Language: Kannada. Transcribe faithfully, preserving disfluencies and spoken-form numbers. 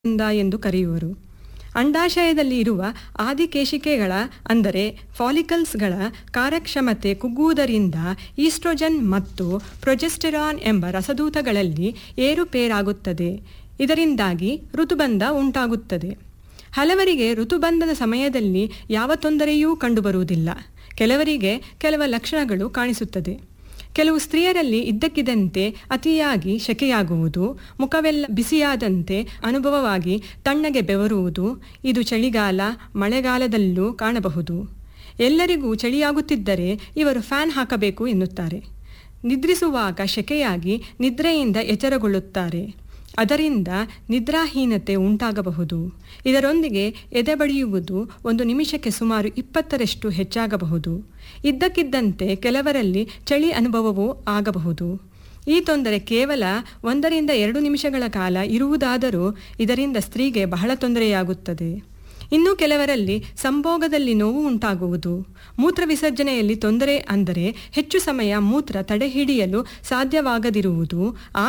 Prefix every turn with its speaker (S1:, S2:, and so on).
S1: ಅಂಡ ಎಂದು ಕರೆಯುವರು. ಅಂಡಾಶಯದಲ್ಲಿ ಇರುವ ಆದಿಕೇಶಿಕೆಗಳ ಅಂದರೆ ಫಾಲಿಕಲ್ಸ್ಗಳ ಕಾರ್ಯಕ್ಷಮತೆ ಕುಗ್ಗುವುದರಿಂದ ಈಸ್ಟ್ರೋಜನ್ ಮತ್ತು ಪ್ರೊಜೆಸ್ಟೆರಾನ್ ಎಂಬ ರಸದೂತಗಳಲ್ಲಿ ಏರುಪೇರಾಗುತ್ತದೆ. ಇದರಿಂದಾಗಿ ಋತುಬಂಧ ಉಂಟಾಗುತ್ತದೆ. ಹಲವರಿಗೆ ಋತುಬಂಧದ ಸಮಯದಲ್ಲಿ ಯಾವ ತೊಂದರೆಯೂ ಕಂಡುಬರುವುದಿಲ್ಲ. ಕೆಲವರಿಗೆ ಕೆಲವು ಲಕ್ಷಣಗಳು ಕಾಣಿಸುತ್ತದೆ. ಕೆಲವು ಸ್ತ್ರೀಯರಲ್ಲಿ ಇದ್ದಕ್ಕಿದ್ದಂತೆ ಅತಿಯಾಗಿ ಶೆಕೆಯಾಗುವುದು, ಮುಖವೆಲ್ಲ ಬಿಸಿಯಾದಂತೆ ಅನುಭವವಾಗಿ ತಣ್ಣಗೆ ಬೆವರುವುದು. ಇದು ಚಳಿಗಾಲ, ಮಳೆಗಾಲದಲ್ಲೂ ಕಾಣಬಹುದು. ಎಲ್ಲರಿಗೂ ಚಳಿಯಾಗುತ್ತಿದ್ದರೆ ಇವರು ಫ್ಯಾನ್ ಹಾಕಬೇಕು ಎನ್ನುತ್ತಾರೆ. ನಿದ್ರಿಸುವಾಗ ಶೆಕೆಯಾಗಿ ನಿದ್ರೆಯಿಂದ ಎಚ್ಚರಗೊಳ್ಳುತ್ತಾರೆ. ಅದರಿಂದ ನಿದ್ರಾಹೀನತೆ ಉಂಟಾಗಬಹುದು. ಇದರೊಂದಿಗೆ ಎದೆಬಡಿಯುವುದು ಒಂದು ನಿಮಿಷಕ್ಕೆ ಸುಮಾರು ಇಪ್ಪತ್ತರಷ್ಟು ಹೆಚ್ಚಾಗಬಹುದು. ಇದ್ದಕ್ಕಿದ್ದಂತೆ ಕೆಲವರಲ್ಲಿ ಚಳಿ ಅನುಭವವೂ ಆಗಬಹುದು. ಈ ತೊಂದರೆ ಕೇವಲ ಒಂದರಿಂದ ಎರಡು ನಿಮಿಷಗಳ ಕಾಲ ಇರುವುದಾದರೂ ಇದರಿಂದ ಸ್ತ್ರೀಗೆ ಬಹಳ ತೊಂದರೆಯಾಗುತ್ತದೆ. ಇನ್ನು ಕೆಲವರಲ್ಲಿ ಸಂಭೋಗದಲ್ಲಿ ನೋವು ಉಂಟಾಗುವುದು. ಮೂತ್ರ ವಿಸರ್ಜನೆಯಲ್ಲಿ ತೊಂದರೆ ಅಂದರೆ ಹೆಚ್ಚು ಸಮಯ ಮೂತ್ರ ತಡೆಹಿಡಿಯಲು ಸಾಧ್ಯವಾಗದಿರುವುದು.